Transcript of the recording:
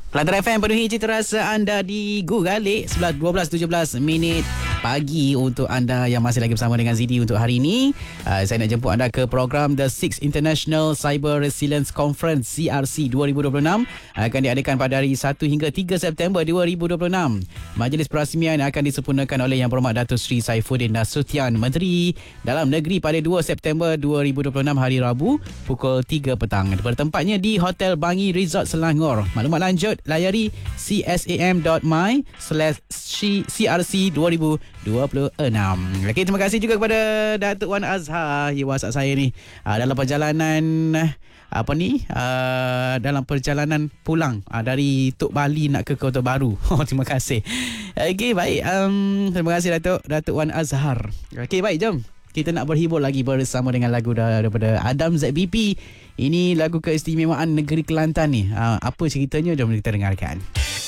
Kelantan FM penuhi cita rasa anda di Gugalik 12:17 pagi untuk anda yang masih lagi bersama dengan Zidi untuk hari ini. Saya nak jemput anda ke program The 6th International Cyber Resilience Conference CRC 2026 akan diadakan pada hari 1 hingga 3 September 2026. Majlis perasmian akan disempurnakan oleh Yang Berhormat Datuk Seri Saifuddin Nasution, Menteri Dalam Negeri pada 2 September 2026 hari Rabu pukul 3 petang. Bertempatnya di Hotel Bangi Resort Selangor. Maklumat lanjut layari csam.my/crc2026. Okey, terima kasih juga kepada Datuk Wan Azhar WhatsApp saya ni dalam perjalanan dalam perjalanan pulang dari Tok Bali nak ke Kota Baru. Terima kasih. Okey, baik. Terima kasih Datuk Wan Azhar. Okey, baik, jom kita nak berhibur lagi bersama dengan lagu daripada Adam ZBP. Ini lagu keistimewaan negeri Kelantan ni. Apa ceritanya? Jom kita dengarkan.